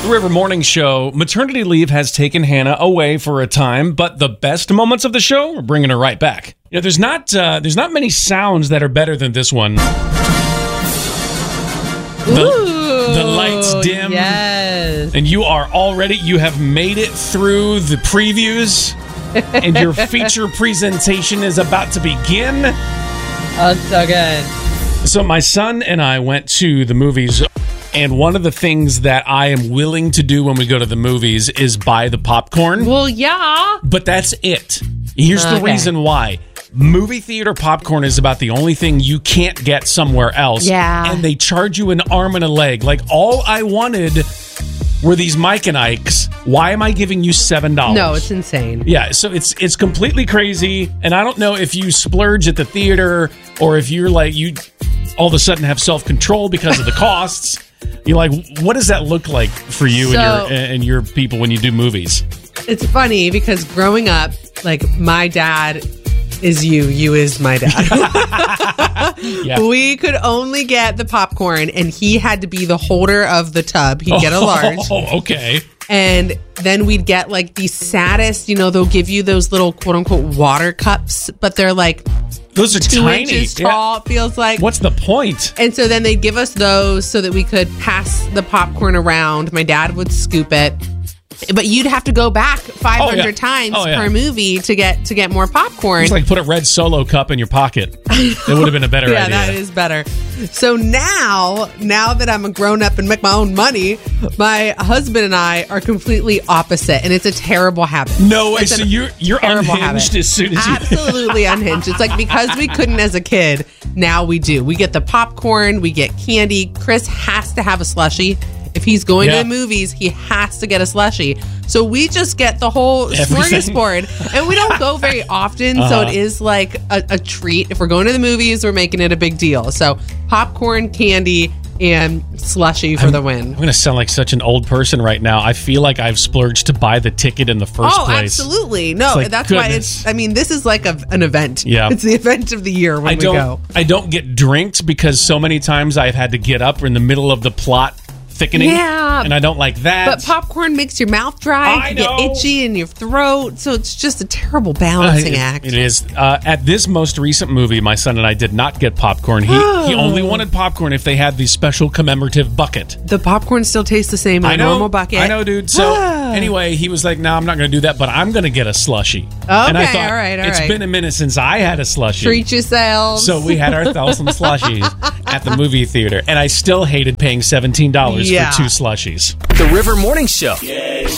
River Morning Show. Maternity leave has taken Hannah away for a time, but the best moments of the show are bringing her right back. You know, there's not many sounds that are better than this one. The lights dim. Yes. And you have made it through the previews, and your feature presentation is about to begin. Oh, it's so good. So my son and I went to the movies, and one of the things that I am willing to do when we go to the movies is buy the popcorn. Well, yeah. But that's it. Here's the reason why. Movie theater popcorn is about the only thing you can't get somewhere else. Yeah. And they charge you an arm and a leg. Like, all I wanted were these Mike and Ikes. Why am I giving you $7? No, it's insane. Yeah, so it's completely crazy. And I don't know if you splurge at the theater or if you're like, you all of a sudden have self-control because of the costs. You're like, what does that look like for you and your people when you do movies? It's funny because growing up, like, my dad is you is my dad. Yeah. We could only get the popcorn, and he had to be the holder of the tub. He'd get a large. Oh, okay. And then we'd get, like, the saddest, they'll give you those little quote-unquote water cups, but they're like, those are 2 tiny. inches tall, it feels like. What's the point? And so then they'd give us those so that we could pass the popcorn around. My dad would scoop it. But you'd have to go back 500 times per movie to get more popcorn. It's like put a red Solo cup in your pocket. It would have been a better idea. Yeah, that is better. So now that I'm a grown up and make my own money, my husband and I are completely opposite, and it's a terrible habit. No way. So you're unhinged as soon as you... Absolutely unhinged. It's like because we couldn't as a kid, now we do. We get the popcorn, we get candy. Chris has to have a slushie. If he's going to the movies, he has to get a slushie. So we just get the whole smorgasbord. And we don't go very often, so it is like a treat. If we're going to the movies, we're making it a big deal. So popcorn, candy, and slushie for the win. I'm going to sound like such an old person right now. I feel like I've splurged to buy the ticket in the first place. Oh, absolutely. No, like, that's goodness. why this is like an event. Yeah. It's the event of the year when we go. I don't get drinks because so many times I've had to get up in the middle of the plot thickening. Yeah. And I don't like that. But popcorn makes your mouth dry. You get itchy in your throat. So it's just a terrible balancing act. It is. At this most recent movie, my son and I did not get popcorn. He only wanted popcorn if they had the special commemorative bucket. The popcorn still tastes the same in a normal bucket. I know, dude. So anyway, he was like, no, I'm not going to do that, but I'm going to get a slushie. Okay, and I thought, all right. It's been a minute since I had a slushie. Treat yourselves. So we had ourselves some slushies at the movie theater, and I still hated paying $17 for 2 slushies. The River Morning Show.